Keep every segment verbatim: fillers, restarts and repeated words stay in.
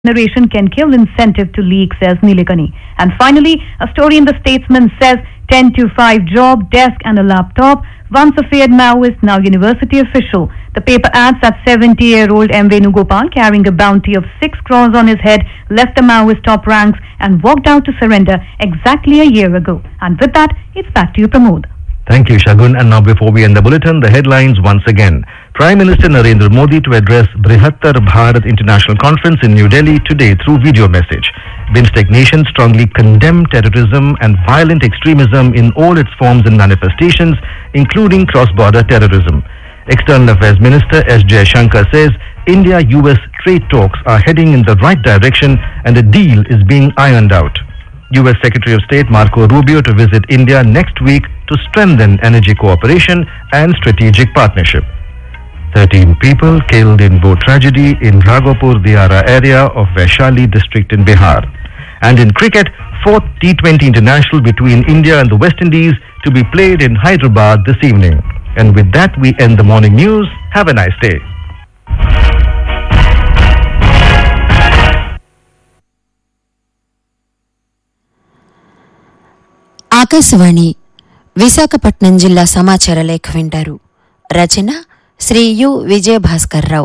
Generation can kill incentive to leak, says Nilekani. And finally, a story in the Statesman says ten to five job, desk and a laptop. Once a feared Maoist, now university official. The paper adds that seventy-year-old M. Venugopal, carrying a bounty of six crores on his head, left the Maoist top ranks and walked out to surrender exactly a year ago. And with that, it's back to you, Pramod. Thank you, Shagun. And now before we end the bulletin, the headlines once again. Prime Minister Narendra Modi to address Brihattar Bharat International Conference in New Delhi today through video message. BIMSTEC nations strongly condemn terrorism and violent extremism in all its forms and manifestations, including cross-border terrorism. External Affairs Minister S. Jaishankar says India U S trade talks are heading in the right direction and a deal is being ironed out. U S Secretary of State Marco Rubio to visit India next week to strengthen energy cooperation and strategic partnership. thirteen people killed in boat tragedy in Raghopur Diara area of Vaishali district in Bihar. And in cricket, fourth T twenty international between India and the West Indies to be played in Hyderabad this evening. And with that, we end the morning news. Have a nice day. Akashvani Visakhapatnam జిల్లా సమాచార లేఖ వింటారు. రచన Shri you Vijayabhaskar రావు.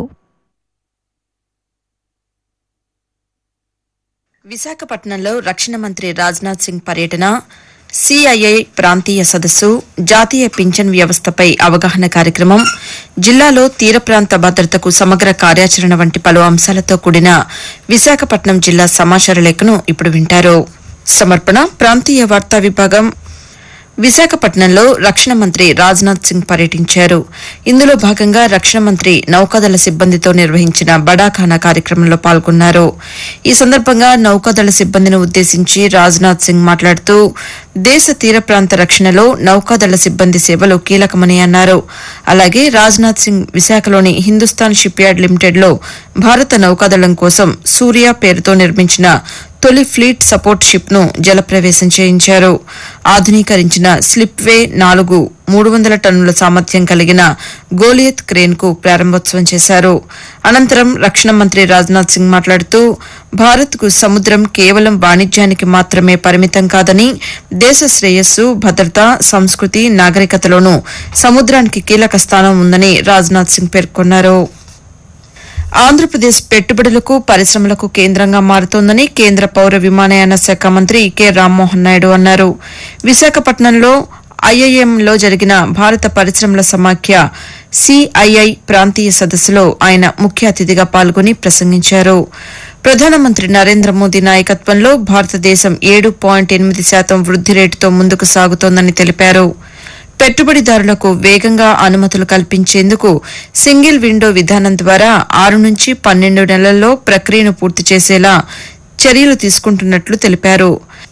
విశాఖపట్నంలో రక్షణ మంత్రి రాజ్నాథ్ సింగ్ పర్యటన, CII ప్రాంతీయ సదస్సు, జాతీయ పింఛన్ వ్యవస్థపై అవగాహన కార్యక్రమం, జిల్లాలో తీర ప్రాంత భద్రతకు సమగ్ర కార్యాచరణ వంటి పలు అంశాలతో కూడిన విశాఖపట్నం జిల్లా సమాచార లేఖను ఇప్పుడు వింటారు. సమర్పణ ప్రాంతీయ వార్తా విభాగం. విశాఖపట్నంలో రక్షణ మంత్రి రాజ్నాథ్ సింగ్ పర్యటించారు. ఇందులో భాగంగా రక్షణ మంత్రి నౌకాదళ సిబ్బందితో నిర్వహించిన బడాఖానా కార్యక్రమంలో పాల్గొన్నారు. ఈ సందర్భంగా నౌకాదళ సిబ్బందిని ఉద్దేశించి రాజ్నాథ్ సింగ్ మాట్లాడుతూ దేశ తీర ప్రాంత రక్షణలో నౌకాదళ సిబ్బంది సేవలు కీలకమని అన్నారు. అలాగే రాజ్నాథ్ సింగ్ విశాఖలోని హిందుస్థాన్ షిప్ యార్డ్ లిమిటెడ్లో భారత నౌకాదళం కోసం సూర్య పేరుతో నిర్మించిన తొలి ఫ్లీట్ సపోర్ట్ షిప్ ను జలప్రవేశం చేయించారు. ఆధునీకరించిన స్లిప్ వే నాలుగు మూడు వందల టన్నుల సామర్థ్యం కలిగిన గోలియత్ క్రేన్ కు ప్రారంభోత్సవం చేశారు. అనంతరం రక్షణ మంత్రి రాజ్నాథ్ సింగ్ మాట్లాడుతూ భారత్ కు సముద్రం కేవలం వాణిజ్యానికి మాత్రమే పరిమితం కాదని, దేశ శ్రేయస్సు, భద్రత, సంస్కృతి, నాగరికతలోనూ సముద్రానికి కీలక స్థానం ఉందని రాజ్నాథ్ సింగ్ పేర్కొన్నారు. ఆంధ్రప్రదేశ్ పెట్టుబడులకు, పరిశ్రమలకు కేంద్రంగా మారుతోందని కేంద్ర పౌర విమానయాన శాఖ మంత్రి కె రామ్మోహన్ నాయుడు అన్నారు. విశాఖపట్నంలో ఐఐఎంలో జరిగిన భారత పరిశ్రమల సమాఖ్య సిఐఐ ప్రాంతీయ సదస్సులో ఆయన ముఖ్య అతిథిగా పాల్గొని ప్రసంగించారు. ప్రధానమంత్రి నరేంద్ర మోదీ నాయకత్వంలో భారతదేశం ఏడు పాయింట్ ఎనిమిది శాతం వృద్ది రేటుతో ముందుకు సాగుతోందని తెలిపారు. పెట్టుబడిదారులకు వేగంగా అనుమతులు కల్పించేందుకు సింగిల్ విండో విధానం ద్వారా ఆరు నుంచి పన్నెండు నెలల్లో ప్రక్రియను పూర్తి చేసేలా చర్యలు తీసుకుంటున్నట్లు తెలిపారు.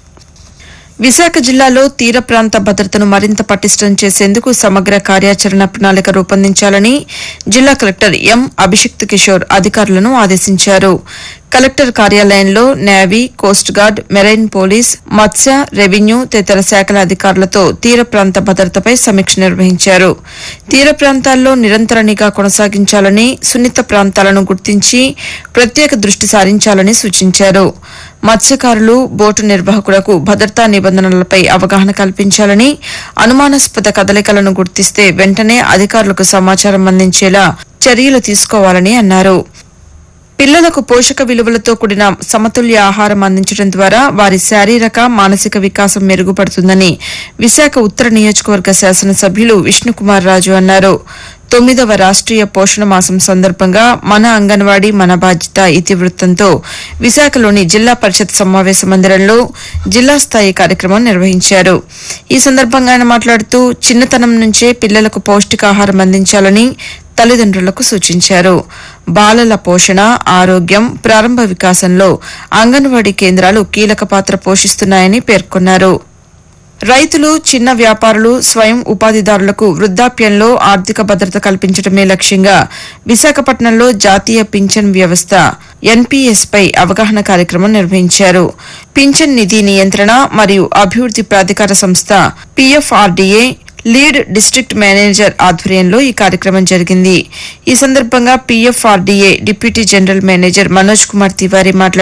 విశాఖ జిల్లాలో తీర ప్రాంత భద్రతను మరింత పటిష్టం చేసేందుకు సమగ్ర కార్యాచరణ ప్రణాళిక రూపొందించాలని జిల్లా కలెక్టర్ ఎం అభిషిక్త్ కిషోర్ అధికారులను ఆదేశించారు. కలెక్టర్ కార్యాలయంలో navy, coast guard, marine police, మత్స్య, రెవెన్యూ తదితర శాఖల అధికారులతో తీర ప్రాంత భద్రతపై సమీక్ష నిర్వహించారు. తీర ప్రాంతాల్లో నిరంతర నిఘా కొనసాగించాలని, సున్నిత ప్రాంతాలను గుర్తించి ప్రత్యేక దృష్టి సారించాలని సూచించారు. మత్స్యకారులు, బోటు నిర్వాహకులకు భద్రతా నిబంధనలపై అవగాహన కల్పించాలని, అనుమానాస్పద కదలికలను గుర్తిస్తే వెంటనే అధికారులకు సమాచారం అందించేలా చర్యలు తీసుకోవాలని అన్నారు. పిల్లలకు పోషక విలువలతో కూడిన సమతుల్య ఆహారం అందించడం ద్వారా వారి శారీరక, మానసిక వికాసం మెరుగుపడుతుందని విశాఖ ఉత్తర నియోజకవర్గ శాసనసభ్యులు విష్ణుకుమార్ రాజు అన్నారు. తొమ్మిదవ రాష్ట్రీయ పోషణ మాసం సందర్భంగా మన అంగన్వాడీ మన బాధ్యత ఇతివృత్తంతో విశాఖలోని జిల్లా పరిషత్ సమావేశ మందిరంలో జిల్లా స్థాయి కార్యక్రమం నిర్వహించారు. ఈ సందర్భంగా ఆయన మాట్లాడుతూ చిన్నతనం నుంచే పిల్లలకు పౌష్టికాహారం అందించాలని తల్లిదండ్రులకు సూచించారు. బాలల పోషణ, ఆరోగ్యం, ప్రారంభ వికాసంలో అంగన్వాడీ కేంద్రాలు కీలక పాత్ర పోషిస్తున్నాయని పేర్కొన్నారు. రైతులు, చిన్న వ్యాపారులు, స్వయం ఉపాధిదారులకు వృద్ధాప్యంలో ఆర్థిక భద్రత కల్పించడమే లక్ష్యంగా విశాఖపట్నంలో జాతీయ పింఛన్ వ్యవస్థ ఎన్పీఎస్ పై అవగాహన కార్యక్రమం నిర్వహించారు. పింఛన్ నిధి నియంత్రణ మరియు అభివృద్ది ప్రాధికార సంస్థ పీఎఫ్ఆర్డీఏ లీడ్ డిస్ట్రిక్ట్ మేనేజర్ ఆధ్వర్యంలో ఈ కార్యక్రమం జరిగింది. ఈ సందర్భంగా PFRDA deputy general manager Manoj Kumar Tiwari మాట్లాడుతూ